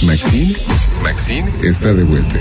Maxine está de vuelta.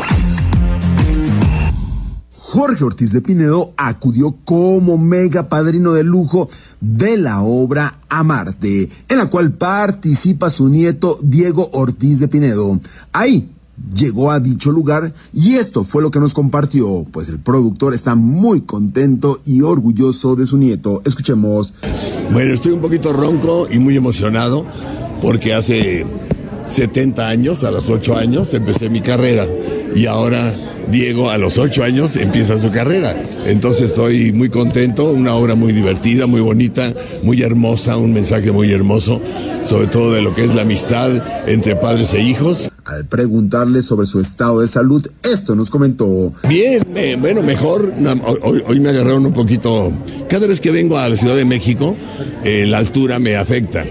Jorge Ortiz de Pinedo acudió como mega padrino de lujo de la obra Amarte, en la cual participa su nieto Diego Ortiz de Pinedo. Ahí llegó a dicho lugar y esto fue lo que nos compartió, pues el productor está muy contento y orgulloso de su nieto. Escuchemos. Bueno, estoy un poquito ronco y muy emocionado porque hace 70 años, a los 8 años, empecé mi carrera y ahora Diego a los 8 años empieza su carrera. Entonces estoy muy contento, una obra muy divertida, muy bonita, muy hermosa, un mensaje muy hermoso, sobre todo de lo que es la amistad entre padres e hijos. Al preguntarle sobre su estado de salud, esto nos comentó. Bien, bueno, mejor, hoy me agarraron un poquito. Cada vez que vengo a la Ciudad de México, la altura me afecta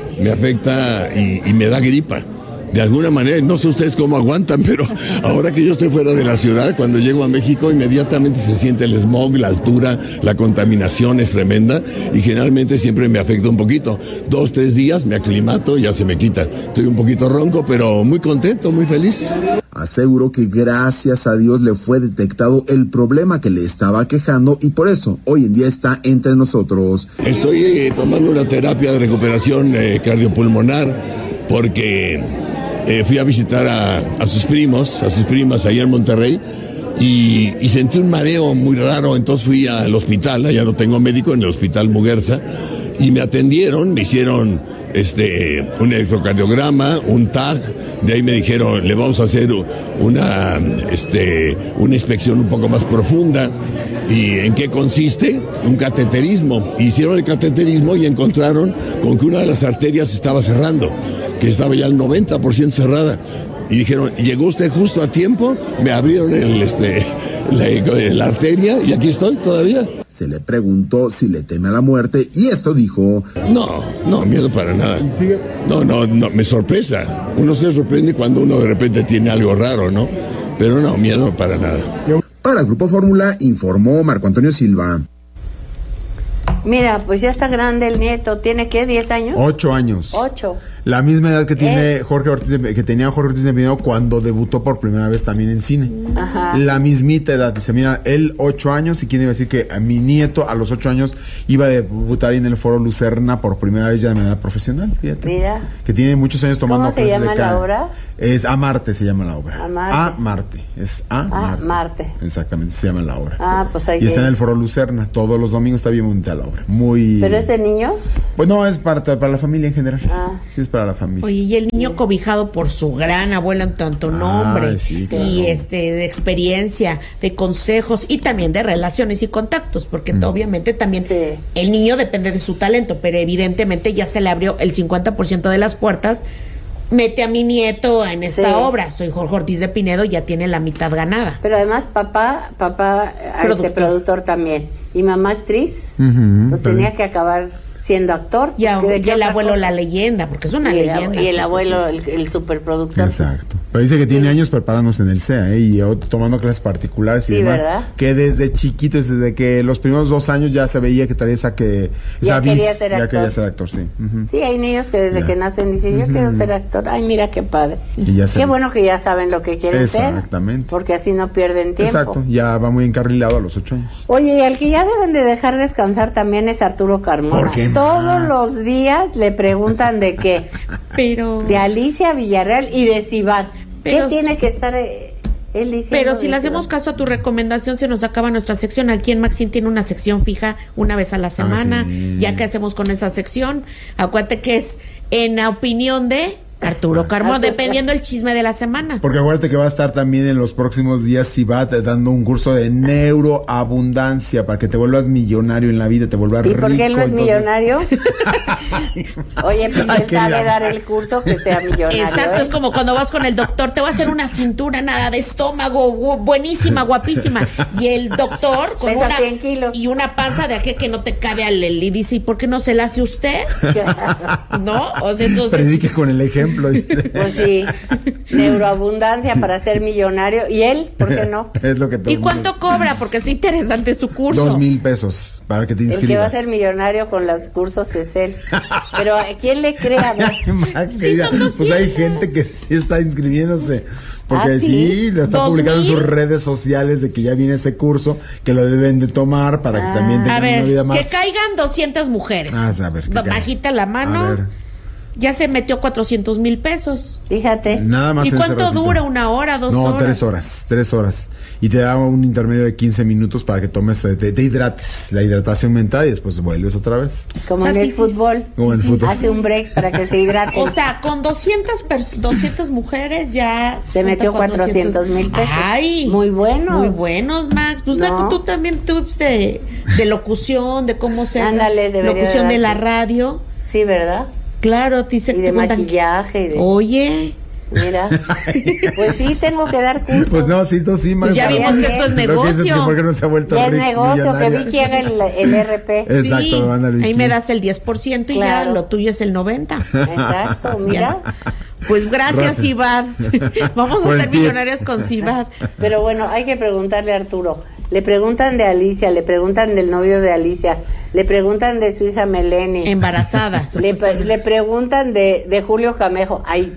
y me da gripa. De alguna manera, no sé ustedes cómo aguantan, pero ahora que yo estoy fuera de la ciudad, cuando llego a México, inmediatamente se siente el smog, la altura, la contaminación es tremenda y generalmente siempre me afecta un poquito. 2, 3 días me aclimato y ya se me quita. Estoy un poquito ronco, pero muy contento, muy feliz. Aseguró que gracias a Dios le fue detectado el problema que le estaba quejando y por eso hoy en día está entre nosotros. Estoy tomando una terapia de recuperación cardiopulmonar porque fui a visitar a sus primas allá en Monterrey y sentí un mareo muy raro, entonces fui al hospital, allá no tengo médico, en el hospital Muguerza, y me atendieron, me hicieron un electrocardiograma, un TAG, de ahí me dijeron, le vamos a hacer una inspección un poco más profunda. ¿Y en qué consiste? Un cateterismo. Hicieron el cateterismo y encontraron con que una de las arterias estaba cerrando, que estaba ya al 90% cerrada. Y dijeron, llegó usted justo a tiempo, me abrieron la arteria y aquí estoy todavía. Se le preguntó si le teme a la muerte y esto dijo. No, miedo para nada. No, me sorpresa. Uno se sorprende cuando uno de repente tiene algo raro, ¿no? Pero no, miedo para nada. Para el Grupo Fórmula informó Marco Antonio Silva. Mira, pues ya está grande el nieto. ¿Tiene qué? ¿10 años? 8 años. 8. La misma edad que tiene Jorge Ortiz de Pinedo cuando debutó por primera vez también en cine. Ajá. La mismita edad. Dice, mira, él 8 años y quién iba a decir que a mi nieto a los 8 años iba a debutar en el Foro Lucerna por primera vez ya de manera profesional. Fíjate. Mira. Que tiene muchos años tomando ¿Cómo se llama la obra? Es Amarte, se llama la obra. Amarte. Es Amarte. Exactamente, se llama la obra. Pues ahí. Y está en el Foro Lucerna. Todos los domingos está bien bonita la obra. ¿Pero es de niños? Pues no, es para la familia en general. Sí, es para la familia. Oye, y el niño cobijado por su gran abuelo en tanto nombre, sí, claro. Y de experiencia, de consejos y también de relaciones y contactos, porque obviamente también el niño depende de su talento, pero evidentemente ya se le abrió el 50% de las puertas. Mete a mi nieto en esta obra. Soy Jorge Ortiz de Pinedo, ya tiene la mitad ganada. Pero además papá productor también. Y mamá actriz, pues tenía que acabar siendo actor. Y el abuelo la leyenda, porque es una leyenda. Y el abuelo el superproductor. Exacto. Pero dice que tiene años preparándose en el CEA, y tomando clases particulares y demás. ¿Verdad? Que desde chiquito, desde que los primeros 2 años ya se veía que traía esa quería ser actor, sí. Sí, hay niños que desde que nacen dicen, yo quiero ser actor. Ay, mira qué padre. Qué bueno que ya saben lo que quieren ser. Exactamente. Porque así no pierden tiempo. Exacto, ya va muy encarrilado a los 8 años. Oye, y al que ya deben de dejar descansar también es Arturo Carmona. ¿Por qué? Todos los días le preguntan de qué. Pero de Alicia Villarreal y de Sivat. ¿Qué tiene que estar él diciendo? Pero si le hacemos caso a tu recomendación, se nos acaba nuestra sección. Aquí en Maxine tiene una sección fija una vez a la semana. Ya que hacemos con esa sección, acuérdate que es en la opinión de Arturo Carmona, dependiendo el chisme de la semana. Porque acuérdate que va a estar también en los próximos días Sivat dando un curso de neuroabundancia para que te vuelvas millonario en la vida, te vuelvas rico. ¿Y por qué él no es millonario? Oye, pues él sabe dar el curso, que sea millonario. Exacto, es como cuando vas con el doctor, te va a hacer una cintura nada de estómago, buenísima, guapísima, y el doctor con pesa 100 kilos y una panza de aquel que no te cabe y dice, ¿y por qué no se la hace usted? ¿No? O sea, entonces predique con el ejemplo. ejemplo. Dice. Pues sí, neuroabundancia para ser millonario. ¿Y él? ¿Por qué no? Es lo que todo ¿Y cuánto cobra? Porque es interesante su curso. 2,000 pesos para que te inscribas. El que va a ser millonario con los cursos es él. Pero ¿a quién le cree? A ver. Max, Sí, son 200. pues hay gente que sí está inscribiéndose. Porque sí, lo está 2,000. publicando en sus redes sociales de que ya viene ese curso, que lo deben de tomar para que también tengan A ver, una vida más. que caigan 200 mujeres. A ver, que caigan. Bajita la A mano. ver. Ya se metió 400,000 pesos. Fíjate. Nada más ¿Y en ese cuánto ratito. dura? ¿1 hora, 2 No, horas? 3 horas. Y te da un intermedio de 15 minutos para que tomes, te hidrates, la hidratación mental y después vuelves otra vez. Como O sea, en el sí, fútbol. Como en el fútbol. Hace un break para que se hidrate. O sea, con 200 mujeres ya... Se metió 400,000 pesos. Ay. Muy buenos. Muy buenos, Max. Pues No. tú también tips de locución, de cómo ser Ándale, debería locución de la darte. radio. Sí, ¿verdad? Claro, te Y de maquillaje. Y de... Oye, Mira. Pues sí, tengo que dar cursos. Pues no, sí, tú sí, Pues ya Max, vimos pero- que esto es pero que dices negocio. que ¿por qué no se ha vuelto Ya es rico, negocio, que millonaria? Vicky haga el RP. Exacto, sí, ándale, ahí Vicky. me das el 10% y Claro. ya lo tuyo es el 90%. Exacto, mira. Pues gracias, Cibad. Vamos a Por el ser tip. millonarios con Cibad. Pero bueno, hay que preguntarle a Arturo. Le preguntan de Alicia, le preguntan del novio de Alicia, le preguntan de su hija Meleni. Embarazada. Le preguntan de Julio Camejo. Ay,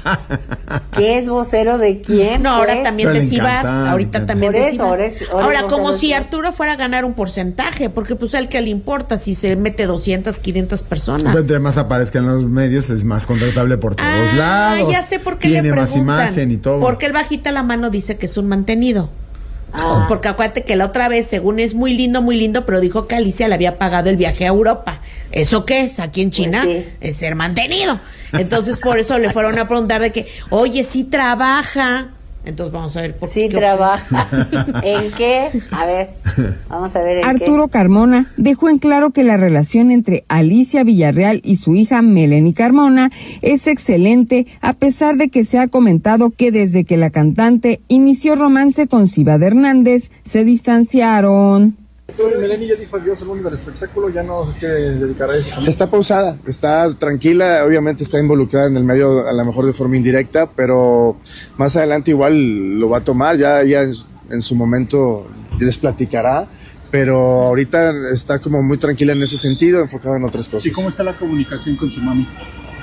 ¿qué es vocero de quién? No, ahora pues? también Pero de le Cibad. encanta, le Ahorita encanta. también Por de eso, Cibad. ahora es Ahora, como vocero si de- Arturo fuera a ganar un porcentaje, porque pues a él que le importa si se mete 200, 500 personas. Pero entre más aparezca en los medios, es más contratable por todos lados. Ya sé por qué Tiene le más preguntan. imagen y todo. Porque el bajita la mano dice que es un mantenido. Ah. Porque acuérdate que la otra vez, según es muy lindo, pero dijo que Alicia le había pagado el viaje a Europa. ¿Eso qué es? Aquí en China Pues sí. es ser mantenido. Entonces, por eso le fueron a preguntar de que, oye, sí trabaja. Entonces, vamos a ver por Sí qué. trabaja. ¿En qué? A ver, vamos a ver en Arturo Carmona dejó en claro que la relación entre Alicia Villarreal y su hija Meleni Carmona es excelente, a pesar de que se ha comentado que desde que la cantante inició romance con Cibad Hernández, se distanciaron. Meleni ya dijo adiós al mundo del espectáculo, ya no se quiere dedicar a eso. Está pausada, está tranquila, obviamente está involucrada en el medio, a lo mejor de forma indirecta, pero más adelante igual lo va a tomar, ya en su momento les platicará, pero ahorita está como muy tranquila en ese sentido, enfocada en otras cosas. ¿Y cómo está la comunicación con su mami?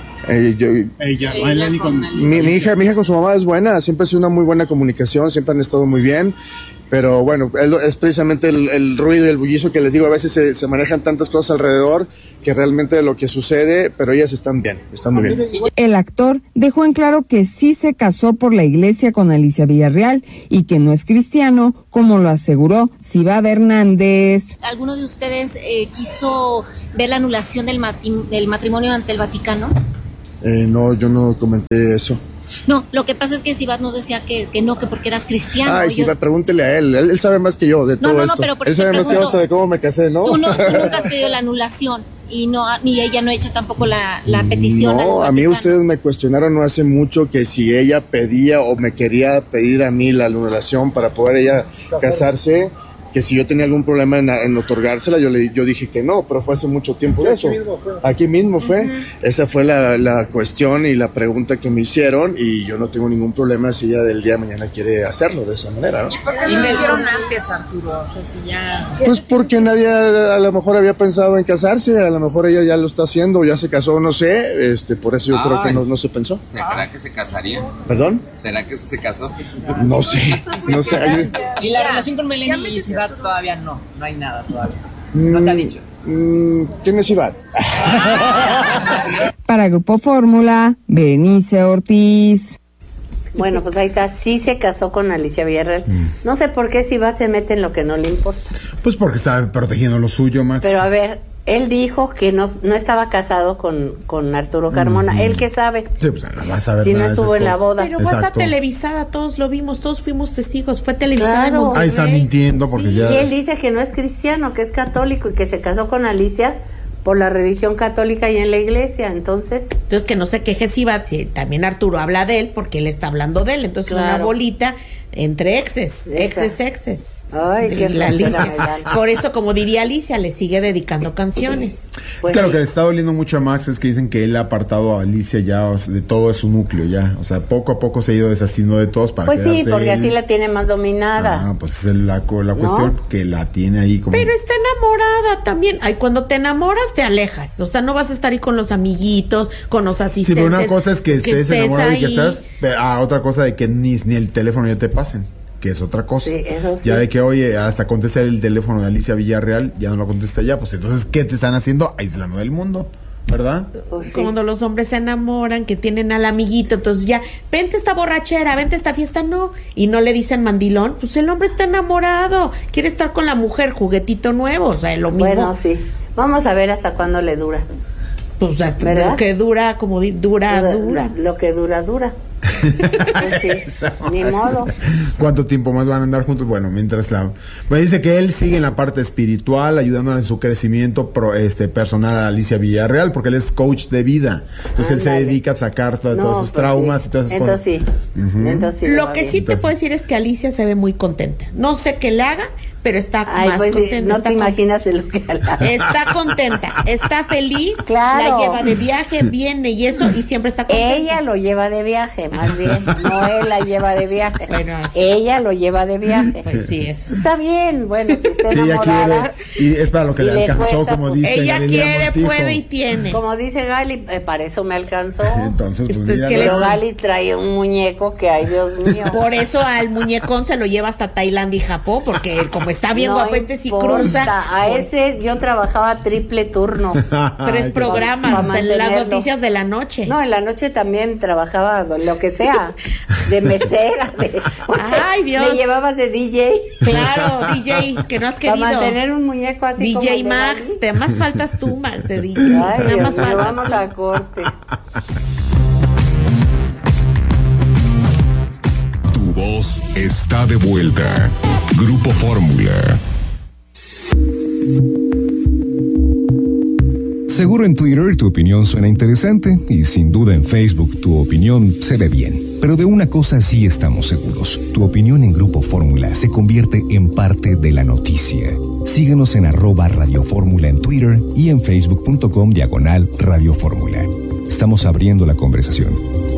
Ella, Meleni con... mi hija con su mamá es buena, siempre ha sido una muy buena comunicación, siempre han estado muy bien, pero bueno, es precisamente el ruido y el bullicio que les digo, a veces se manejan tantas cosas alrededor que realmente lo que sucede, pero ellas están bien, están muy bien. El actor dejó en claro que sí se casó por la iglesia con Alicia Villarreal y que no es cristiano, como lo aseguró Cibad Hernández. ¿Alguno de ustedes quiso ver la anulación del matrimonio ante el Vaticano? No, yo no comenté eso. No, lo que pasa es que Cibad nos decía que no, que porque eras cristiano. Ay, sí, pregúntele a él sabe más que yo de todo esto. Pero por él eso sabe te más que yo pregunto. hasta de cómo me casé, ¿no? Tú nunca has pedido la anulación y ni ella no ha hecho tampoco la petición. No, a mí ustedes me cuestionaron no hace mucho que si ella pedía o me quería pedir a mí la anulación para poder ella casarse, que si yo tenía algún problema en otorgársela, yo dije que no, pero fue hace mucho tiempo de eso. Aquí mismo fue. Esa fue la cuestión y la pregunta que me hicieron y yo no tengo ningún problema si ella del día de mañana quiere hacerlo de esa manera, ¿no? ¿Y por qué no lo hicieron antes, Arturo? O sea, si ya... Pues porque nadie a lo mejor había pensado en casarse, a lo mejor ella ya lo está haciendo, ya se casó, no sé, por eso yo creo que no se pensó. ¿Será que se casaría? ¿Perdón? ¿Será que se casó? No sé. Y la relación con Meleni y Cibad todavía no hay nada todavía. No te ha dicho. ¿Quién es Cibad? Para Grupo Fórmula, Berenice Ortiz. Bueno, pues ahí está, sí se casó con Alicia Villarreal. No sé por qué Cibad se mete en lo que no le importa. Pues porque está protegiendo lo suyo, Max. Pero a ver, él dijo que no estaba casado con Arturo Carmona. ¿Él qué sabe? Sí, pues no vas a ver Si no nada de estuvo esas en la cosas. boda. Pero fue hasta Exacto. televisada, todos lo vimos, todos fuimos testigos, fue televisada en Claro. Monterrey. Ahí está mintiendo porque Sí. ya... Y él dice que no es cristiano, que es católico y que se casó con Alicia por la religión católica y en la iglesia, entonces que no se queje si también Arturo habla de él, porque él está hablando de él, entonces claro. Una bolita entre exes. Ay, qué Alicia. Por eso, como diría Alicia, le sigue dedicando canciones. Pues es que lo que le está doliendo mucho a Max es que dicen que él ha apartado a Alicia ya de todo su núcleo ya, o sea, poco a poco se ha ido deshaciendo de todos para pues sí, porque él. Así la tiene más dominada. Pues es la cuestión, ¿no? Que la tiene ahí como... Pero está enamorada también. Ay, cuando te enamoras te alejas, o sea, no vas a estar ahí con los amiguitos, con los asistentes. Sí, pero una cosa es que estés enamorado y que estás, otra cosa de que ni el teléfono ya te pasen, que es otra cosa. Sí, eso sí. Ya de que, oye, hasta contesta el teléfono de Alicia Villarreal, ya no lo contesta ya, pues entonces, ¿qué te están haciendo? Aislando del mundo, ¿verdad? Sí. Cuando los hombres se enamoran, que tienen al amiguito, entonces ya, vente esta borrachera, vente esta fiesta, no, y no le dicen mandilón, pues el hombre está enamorado, quiere estar con la mujer, juguetito nuevo, o sea, lo mismo. Bueno, sí, vamos a ver hasta cuándo le dura. Pues hasta lo que dura, como dura. Lo que dura. Pues sí, ni modo. ¿Cuánto tiempo más van a andar juntos? Bueno, mientras dice que él sigue en la parte espiritual, ayudándola en su crecimiento personal a Alicia Villarreal, porque él es coach de vida. Entonces él se dedica a sacar todos sus traumas y todas esas cosas. Entonces sí. Lo que sí te puedo decir es que Alicia se ve muy contenta. No sé qué le haga, pero está más contenta. No te imaginas lo que está contenta, está feliz, claro. La lleva de viaje, viene y eso, y siempre está contenta. Ella lo lleva de viaje, más bien, no él la lleva de viaje. Bueno, ella lo lleva de viaje. Pues sí, eso. Está bien, bueno, si está Ella enamorada. quiere, y es para lo que le alcanzó, como dice ella quiere, Montijo. puede y tiene. Como dice Gali, para eso me alcanzó. Entonces, pues mira, pero Gali trae un muñeco que, ay, Dios mío. Por eso al muñecón se lo lleva hasta Tailandia y Japón, porque como está bien guapo, sí cruza. A ese yo trabajaba triple turno. 3 programas en las noticias de la noche. No, en la noche también trabajaba lo que sea, de mesera, ay, Dios. Me llevabas de DJ. Claro, DJ, que no has querido. Para mantener un muñeco así DJ como Max, te más faltas tú, Max, de DJ. Ay, nada más faltas vamos tú. a corte. Tu voz está de vuelta. Grupo Fórmula. Seguro en Twitter tu opinión suena interesante y sin duda en Facebook tu opinión se ve bien. Pero de una cosa sí estamos seguros. Tu opinión en Grupo Fórmula se convierte en parte de la noticia. Síguenos en @Radio Fórmula en Twitter y en facebook.com/Radio Fórmula. Estamos abriendo la conversación.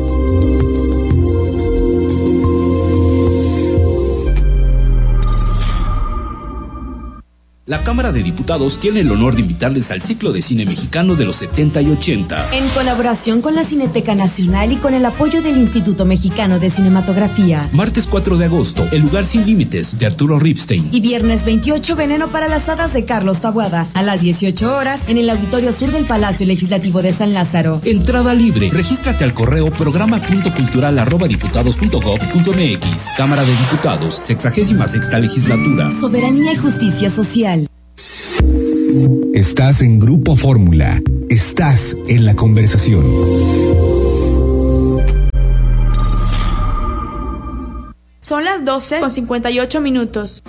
La Cámara de Diputados tiene el honor de invitarles al ciclo de cine mexicano de los 70 y 80. En colaboración con la Cineteca Nacional y con el apoyo del Instituto Mexicano de Cinematografía. Martes 4 de agosto, El lugar sin límites, de Arturo Ripstein. Y viernes 28, Veneno para las hadas, de Carlos Taboada. A las 18 horas, en el Auditorio Sur del Palacio Legislativo de San Lázaro. Entrada libre. Regístrate al correo programa.cultural@diputados.gov.mx. Cámara de Diputados, 66ª legislatura. Soberanía y justicia social. Estás en Grupo Fórmula. Estás en la conversación. Son las 12:58.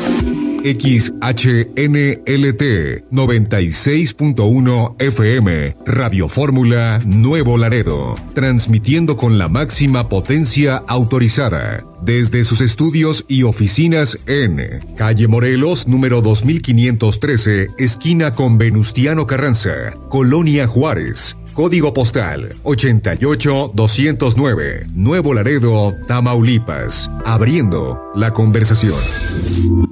XHNLT 96.1 FM, Radio Fórmula Nuevo Laredo, transmitiendo con la máxima potencia autorizada, desde sus estudios y oficinas en Calle Morelos, número 2513, esquina con Venustiano Carranza, Colonia Juárez. Código postal 88209, Nuevo Laredo, Tamaulipas. Abriendo la conversación.